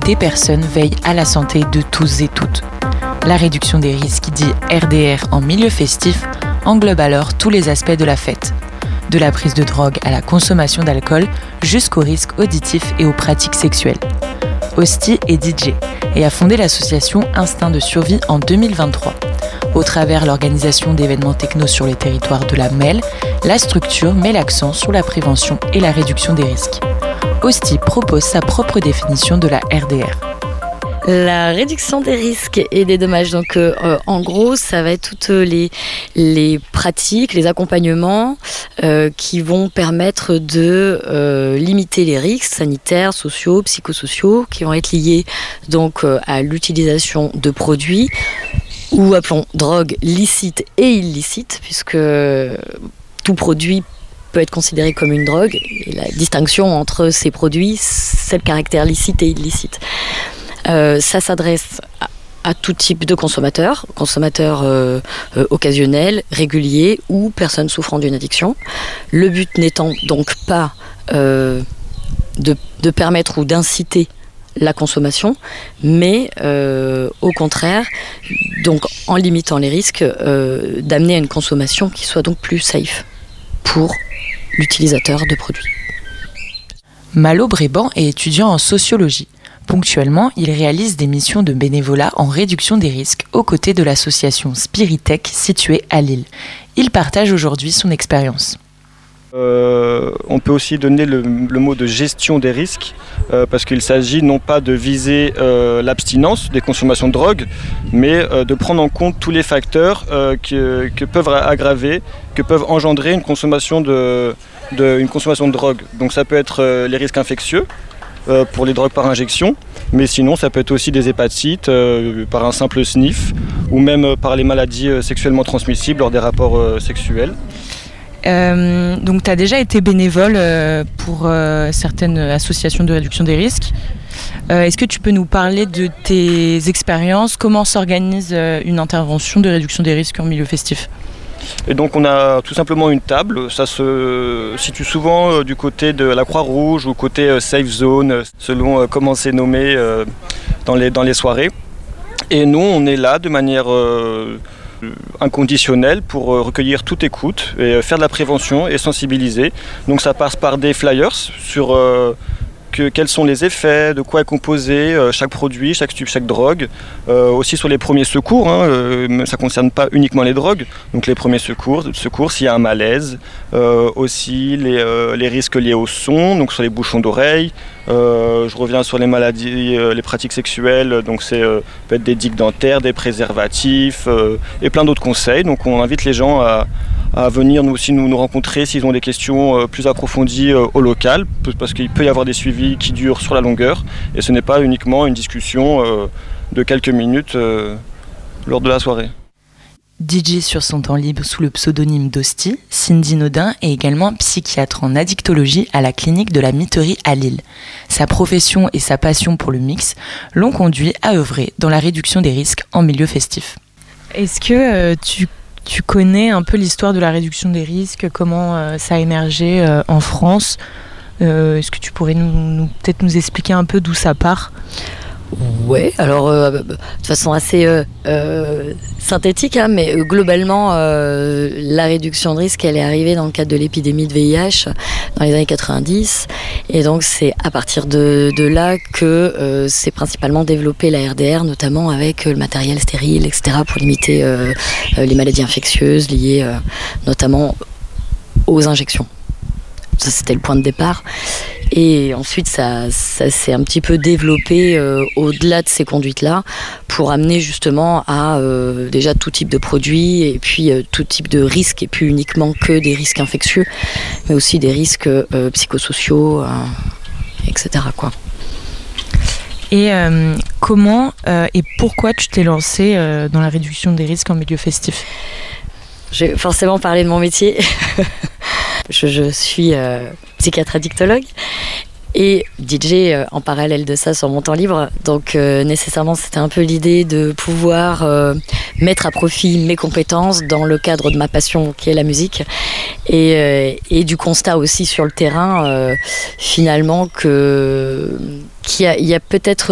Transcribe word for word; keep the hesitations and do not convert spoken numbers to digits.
des personnes veille à la santé de tous et toutes. La réduction des risques, dit R D R en milieu festif, englobe alors tous les aspects de la fête. De la prise de drogue à la consommation d'alcool, jusqu'aux risques auditifs et aux pratiques sexuelles. Hosty est D J et a fondé l'association Instinct de survie en deux mille vingt-trois. Au travers l'organisation d'événements techno sur les territoires de la M E L, la structure met l'accent sur la prévention et la réduction des risques. Hosty propose sa propre définition de la R D R. La réduction des risques et des dommages. Donc, euh, en gros, ça va être toutes les, les pratiques, les accompagnements euh, qui vont permettre de euh, limiter les risques sanitaires, sociaux, psychosociaux, qui vont être liés donc euh, à l'utilisation de produits ou appelons drogue licite et illicite, puisque tout produit peut être considéré comme une drogue. Et la distinction entre ces produits, c'est le caractère licite et illicite. Euh, ça s'adresse à, à tout type de consommateurs, consommateurs euh, euh, occasionnels, réguliers ou personnes souffrant d'une addiction. Le but n'étant donc pas euh, de, de permettre ou d'inciter la consommation, mais euh, au contraire, donc en limitant les risques, euh, d'amener à une consommation qui soit donc plus safe pour l'utilisateur de produits. Malo Bréban est étudiant en sociologie. Ponctuellement, il réalise des missions de bénévolat en réduction des risques aux côtés de l'association Spiritech située à Lille. Il partage aujourd'hui son expérience. Euh, on peut aussi donner le, le mot de gestion des risques euh, parce qu'il s'agit non pas de viser euh, l'abstinence des consommations de drogue, mais euh, de prendre en compte tous les facteurs euh, que, que peuvent aggraver, que peuvent engendrer une consommation de, de, une consommation de drogue. Donc ça peut être euh, les risques infectieux euh, pour les drogues par injection, mais sinon ça peut être aussi des hépatites euh, par un simple sniff ou même euh, par les maladies euh, sexuellement transmissibles lors des rapports euh, sexuels. Euh, donc tu as déjà été bénévole euh, pour euh, certaines associations de réduction des risques. Euh, est-ce que tu peux nous parler de tes expériences? Comment s'organise euh, une intervention de réduction des risques en milieu festif? Et donc on a tout simplement une table, ça se situe souvent euh, du côté de la Croix-Rouge ou côté euh, Safe Zone, selon euh, comment c'est nommé euh, dans, les, dans les soirées. Et nous on est là de manière euh, inconditionnelle pour recueillir toute écoute et faire de la prévention et sensibiliser. Donc ça passe par des flyers sur euh, que, quels sont les effets, de quoi est composé euh, chaque produit, chaque tube, chaque drogue. Euh, aussi sur les premiers secours, hein, euh, ça ne concerne pas uniquement les drogues, donc les premiers secours, secours s'il y a un malaise. Euh, aussi les, euh, les risques liés au son, donc sur les bouchons d'oreilles. Euh, je reviens sur les maladies, euh, les pratiques sexuelles, donc c'est euh, peut être des digues dentaires, des préservatifs euh, et plein d'autres conseils. Donc on invite les gens à, à venir nous aussi nous, nous rencontrer s'ils ont des questions euh, plus approfondies euh, au local, parce qu'il peut y avoir des suivis qui durent sur la longueur et ce n'est pas uniquement une discussion euh, de quelques minutes euh, lors de la soirée. D J sur son temps libre sous le pseudonyme d'Hosty, Cindy Naudin est également psychiatre en addictologie à la clinique de la Miterie à Lille. Sa profession et sa passion pour le mix l'ont conduit à œuvrer dans la réduction des risques en milieu festif. Est-ce que euh, tu, tu connais un peu l'histoire de la réduction des risques, comment euh, ça a émergé euh, en France? euh, Est-ce que tu pourrais nous, nous, peut-être nous expliquer un peu d'où ça part? Ouais, alors euh, de façon assez euh, euh, synthétique, hein, mais euh, globalement, euh, la réduction de risque, elle est arrivée dans le cadre de l'épidémie de V I H dans les années quatre-vingt-dix, et donc c'est à partir de, de là que euh, c'est principalement développé la R D R, notamment avec euh, le matériel stérile, et cetera, pour limiter euh, euh, les maladies infectieuses liées euh, notamment aux injections. Ça, c'était le point de départ. Et ensuite, ça, ça s'est un petit peu développé euh, au-delà de ces conduites-là pour amener justement à euh, déjà tout type de produits et puis euh, tout type de risques, et plus uniquement que des risques infectieux, mais aussi des risques euh, psychosociaux, euh, et cetera, quoi. Et euh, comment euh, et pourquoi tu t'es lancé euh, dans la réduction des risques en milieu festif? J'ai forcément parlé de mon métier. je, je suis euh, psychiatre addictologue et D J euh, en parallèle de ça sur mon temps libre. Donc euh, nécessairement, c'était un peu l'idée de pouvoir euh, mettre à profit mes compétences dans le cadre de ma passion qui est la musique. Et, euh, et du constat aussi sur le terrain, euh, finalement, que, qu'il y a, il y a peut-être